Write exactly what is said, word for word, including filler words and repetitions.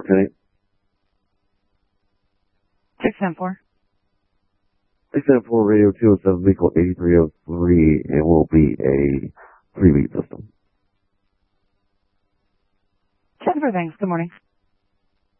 four ten eight. six ten four. six ten four radio two oh seven vehicle eighty-three oh three. It will be a three-beat system. Jennifer, thanks. Good morning.